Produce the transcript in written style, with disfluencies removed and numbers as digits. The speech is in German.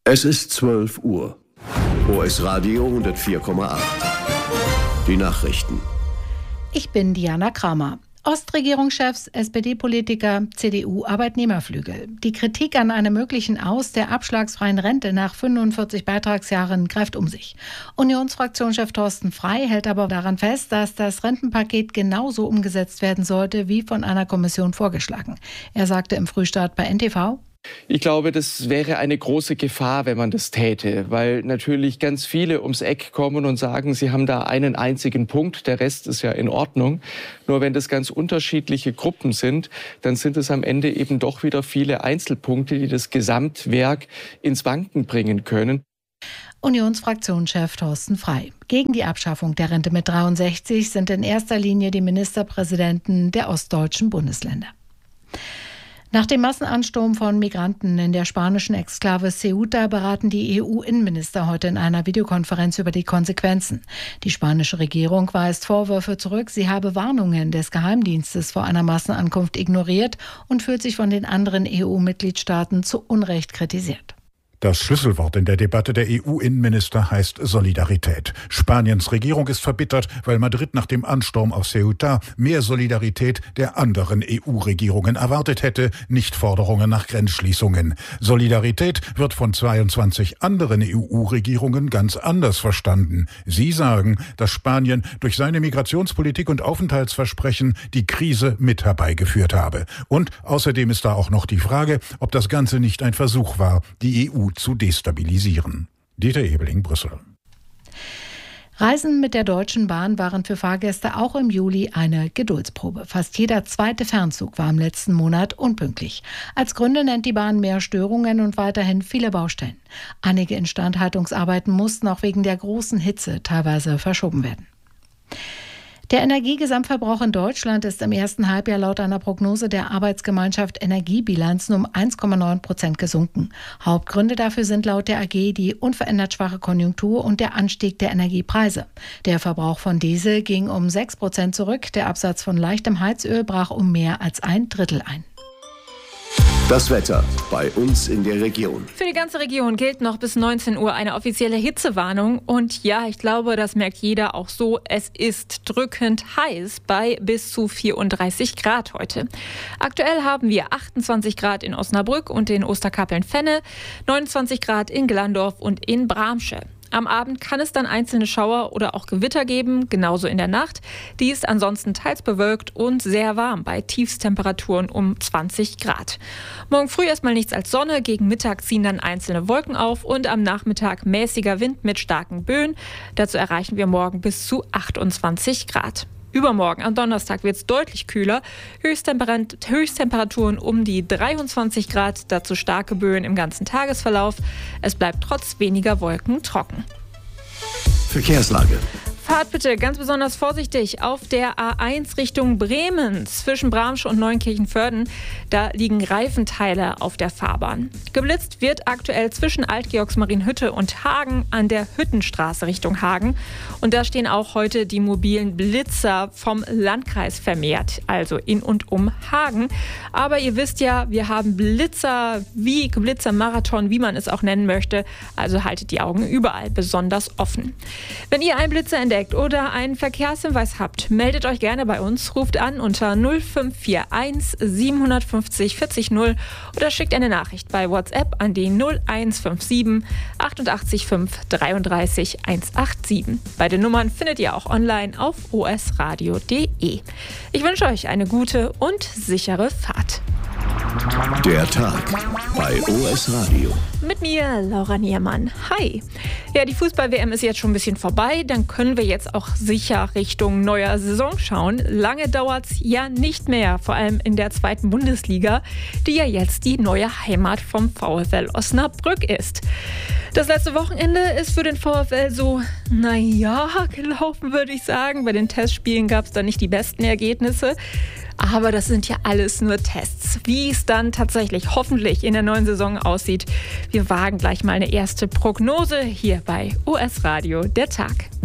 Es ist 12 Uhr. OS Radio 104,8. Die Nachrichten. Ich bin Diana Kramer. Ostregierungschefs, SPD-Politiker, CDU-Arbeitnehmerflügel. Die Kritik an einem möglichen Aus der abschlagsfreien Rente nach 45 Beitragsjahren greift um sich. Unionsfraktionschef Thorsten Frey hält aber daran fest, dass das Rentenpaket genauso umgesetzt werden sollte, wie von einer Kommission vorgeschlagen. Er sagte im Frühstart bei NTV: Ich glaube, das wäre eine große Gefahr, wenn man das täte, weil natürlich ganz viele ums Eck kommen und sagen, sie haben da einen einzigen Punkt, der Rest ist ja in Ordnung. Nur wenn das ganz unterschiedliche Gruppen sind, dann sind es am Ende eben doch wieder viele Einzelpunkte, die das Gesamtwerk ins Wanken bringen können. Unionsfraktionschef Thorsten Frey. Gegen die Abschaffung der Rente mit 63 sind in erster Linie die Ministerpräsidenten der ostdeutschen Bundesländer. Nach dem Massenansturm von Migranten in der spanischen Exklave Ceuta beraten die EU-Innenminister heute in einer Videokonferenz über die Konsequenzen. Die spanische Regierung weist Vorwürfe zurück, sie habe Warnungen des Geheimdienstes vor einer Massenankunft ignoriert und fühlt sich von den anderen EU-Mitgliedstaaten zu Unrecht kritisiert. Das Schlüsselwort in der Debatte der EU-Innenminister heißt Solidarität. Spaniens Regierung ist verbittert, weil Madrid nach dem Ansturm auf Ceuta mehr Solidarität der anderen EU-Regierungen erwartet hätte, nicht Forderungen nach Grenzschließungen. Solidarität wird von 22 anderen EU-Regierungen ganz anders verstanden. Sie sagen, dass Spanien durch seine Migrationspolitik und Aufenthaltsversprechen die Krise mit herbeigeführt habe. Und außerdem ist da auch noch die Frage, ob das Ganze nicht ein Versuch war, die EU zu destabilisieren. Dieter Ebeling, Brüssel. Reisen mit der Deutschen Bahn waren für Fahrgäste auch im Juli eine Geduldsprobe. Fast jeder zweite Fernzug war im letzten Monat unpünktlich. Als Gründe nennt die Bahn mehr Störungen und weiterhin viele Baustellen. Einige Instandhaltungsarbeiten mussten auch wegen der großen Hitze teilweise verschoben werden. Der Energiegesamtverbrauch in Deutschland ist im ersten Halbjahr laut einer Prognose der Arbeitsgemeinschaft Energiebilanzen um 1,9% gesunken. Hauptgründe dafür sind laut der AG die unverändert schwache Konjunktur und der Anstieg der Energiepreise. Der Verbrauch von Diesel ging um 6% zurück, der Absatz von leichtem Heizöl brach um mehr als 1/3 ein. Das Wetter bei uns in der Region. Für die ganze Region gilt noch bis 19 Uhr eine offizielle Hitzewarnung. Und ja, ich glaube, das merkt jeder auch so. Es ist drückend heiß bei bis zu 34 Grad heute. Aktuell haben wir 28 Grad in Osnabrück und in Osterkappeln-Fenne, 29 Grad in Glandorf und in Bramsche. Am Abend kann es dann einzelne Schauer oder auch Gewitter geben, genauso in der Nacht. Die ist ansonsten teils bewölkt und sehr warm bei Tiefstemperaturen um 20 Grad. Morgen früh erstmal nichts als Sonne, gegen Mittag ziehen dann einzelne Wolken auf und am Nachmittag mäßiger Wind mit starken Böen. Dazu erreichen wir morgen bis zu 28 Grad. Übermorgen, am Donnerstag, wird es deutlich kühler. Höchsttemperaturen um die 23 Grad, dazu starke Böen im ganzen Tagesverlauf. Es bleibt trotz weniger Wolken trocken. Verkehrslage. Fahrt bitte ganz besonders vorsichtig auf der A1 Richtung Bremen zwischen Bramsche und Neunkirchen-Vörden. Da liegen Reifenteile auf der Fahrbahn. Geblitzt wird aktuell zwischen Alt-Georgsmarienhütte und Hagen an der Hüttenstraße Richtung Hagen. Und da stehen auch heute die mobilen Blitzer vom Landkreis vermehrt, also in und um Hagen. Aber ihr wisst ja, wir haben Blitzer, wie Blitzermarathon, wie man es auch nennen möchte. Also haltet die Augen überall besonders offen. Wenn ihr einen Blitzer entdeckt oder einen Verkehrshinweis habt, meldet euch gerne bei uns, ruft an unter 0541 750 40 0 oder schickt eine Nachricht bei WhatsApp an die 0157 88 5 33 187. Beide Nummern findet ihr auch online auf osradio.de. Ich wünsche euch eine gute und sichere Fahrt. Der Tag bei OS Radio. Mit mir, Laura Niermann. Hi. Ja, die Fußball-WM ist jetzt schon ein bisschen vorbei. Dann können wir jetzt auch sicher Richtung neuer Saison schauen. Lange dauert's ja nicht mehr, vor allem in der 2. Bundesliga, die ja jetzt die neue Heimat vom VfL Osnabrück ist. Das letzte Wochenende ist für den VfL so, gelaufen, würde ich sagen. Bei den Testspielen gab es da nicht die besten Ergebnisse. Aber das sind ja alles nur Tests. Wie es dann tatsächlich hoffentlich in der neuen Saison aussieht, wir wagen gleich mal eine erste Prognose hier bei OS Radio, der Tag.